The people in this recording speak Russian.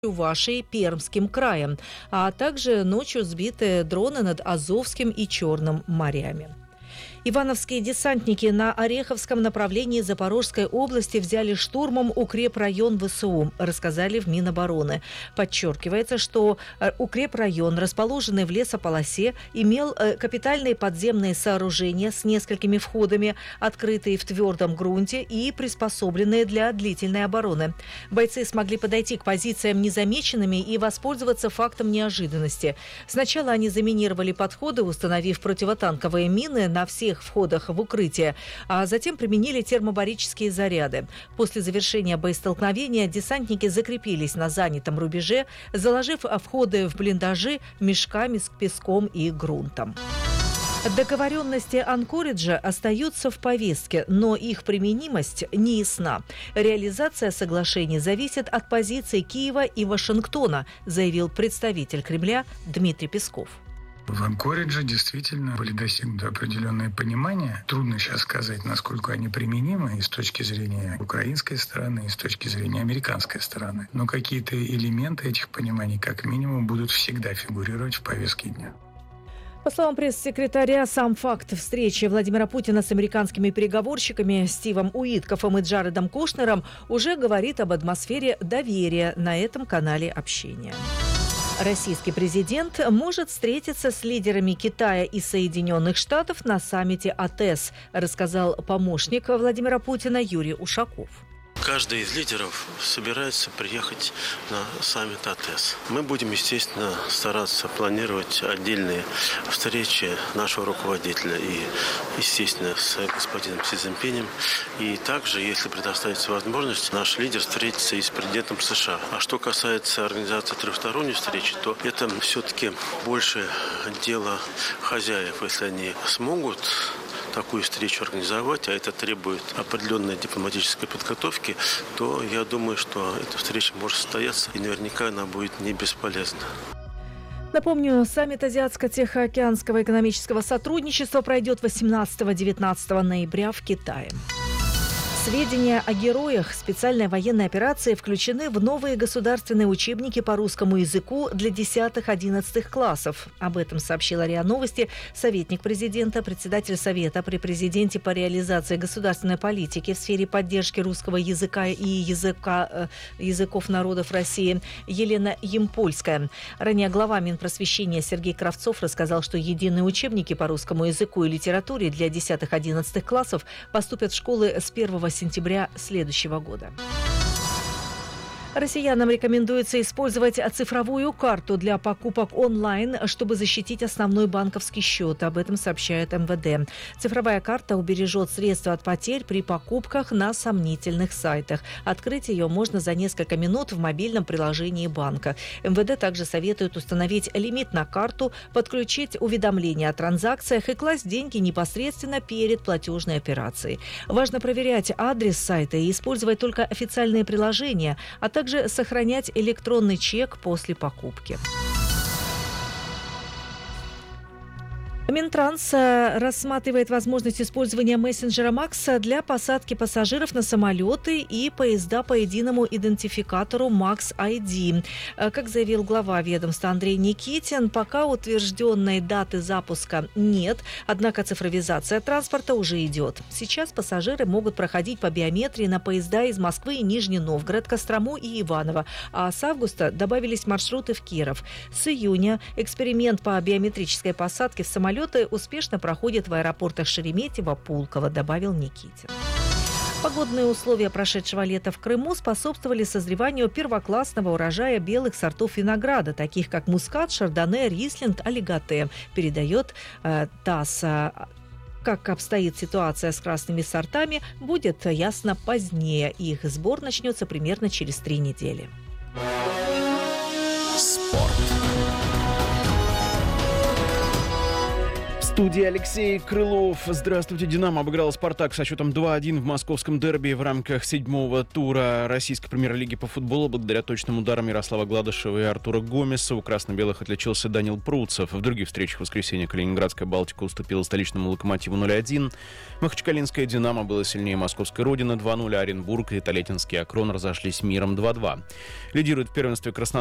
Чувашией, Пермским краем, а также ночью сбиты дроны над Азовским и Черным морями. Ивановские десантники на Ореховском направлении Запорожской области взяли штурмом укрепрайон ВСУ, рассказали в Минобороны. Подчеркивается, что укрепрайон, расположенный в лесополосе, имел капитальные подземные сооружения с несколькими входами, открытые в твердом грунте и приспособленные для длительной обороны. Бойцы смогли подойти к позициям незамеченными и воспользоваться фактом неожиданности. Сначала они заминировали подходы, установив противотанковые мины на всех входах в укрытие, а затем применили термобарические заряды. После завершения боестолкновения десантники закрепились на занятом рубеже, заложив входы в блиндажи мешками с песком и грунтом. Договоренности Анкориджа остаются в повестке, но их применимость не ясна. Реализация соглашений зависит от позиций Киева и Вашингтона, заявил представитель Кремля Дмитрий Песков. В Анкоридже действительно были достигнуты определенные понимания. Трудно сейчас сказать, насколько они применимы и с точки зрения украинской стороны, и с точки зрения американской стороны. Но какие-то элементы этих пониманий, как минимум, будут всегда фигурировать в повестке дня. По словам пресс-секретаря, сам факт встречи Владимира Путина с американскими переговорщиками Стивом Уиткофом и Джаредом Кушнером уже говорит об атмосфере доверия на этом канале общения. Российский президент может встретиться с лидерами Китая и Соединенных Штатов на саммите АТЭС, рассказал помощник Владимира Путина Юрий Ушаков. Каждый из лидеров собирается приехать на саммит АТЭС. Мы будем, естественно, стараться планировать отдельные встречи нашего руководителя и, естественно, с господином Си Цзиньпинем. И также, если предоставится возможность, наш лидер встретится и с президентом США. А что касается организации трехсторонней встречи, то это все-таки больше дело хозяев. Если они смогут такую встречу организовать, а это требует определенной дипломатической подготовки, то я думаю, что эта встреча может состояться, и наверняка она будет не бесполезна. Напомню, саммит Азиатско-Тихоокеанского экономического сотрудничества пройдет 18-19 ноября в Китае. Сведения о героях специальной военной операции включены в новые государственные учебники по русскому языку для 10-11 классов. Об этом сообщила РИА Новости советник президента, председатель Совета при президенте по реализации государственной политики в сфере поддержки русского языка и языков народов России Елена Ямпольская. Ранее глава Минпросвещения Сергей Кравцов рассказал, что единые учебники по русскому языку и литературе для 10-11 классов поступят в школы с 1 сентября следующего года. Россиянам рекомендуется использовать цифровую карту для покупок онлайн, чтобы защитить основной банковский счет. Об этом сообщает МВД. Цифровая карта убережет средства от потерь при покупках на сомнительных сайтах. Открыть ее можно за несколько минут в мобильном приложении банка. МВД также советует установить лимит на карту, подключить уведомления о транзакциях и класть деньги непосредственно перед платежной операцией. Важно проверять адрес сайта и использовать только официальные приложения, а также сохранять электронный чек после покупки. Минтранс рассматривает возможность использования мессенджера Макс для посадки пассажиров на самолеты и поезда по единому идентификатору Макс ID. Как заявил глава ведомства Андрей Никитин, пока утвержденной даты запуска нет, однако цифровизация транспорта уже идет. Сейчас пассажиры могут проходить по биометрии на поезда из Москвы и Нижний Новгород, Кострому и Иваново, а с августа добавились маршруты в Киров. С июня эксперимент по биометрической посадке в самолет успешно проходит в аэропортах Шереметьево, Пулково, добавил Никитин. Погодные условия прошедшего лета в Крыму способствовали созреванию первоклассного урожая белых сортов винограда, таких как мускат, шардоне, рислинг, олиготе, передает ТАСС. Как обстоит ситуация с красными сортами, будет ясно позднее. Их сбор начнется примерно через 3 недели. Спорт. В студии Алексей Крылов. Здравствуйте. «Динамо» обыграл «Спартак» со счетом 2-1 в московском дерби в рамках 7-го тура российской премьер-лиги по футболу. Благодаря точным ударам Ярослава Гладышева и Артура Гомеса у красно-белых отличился Данил Пруцев. В других встречах в воскресенье Калининградская «Балтика» уступила столичному «Локомотиву» 0-1. Махачкалинская «Динамо» было сильнее московской «Родины» 2-0, а Оренбург и Толетинский «Акрон» разошлись миром 2-2. Лидирует в первенстве Краснодар.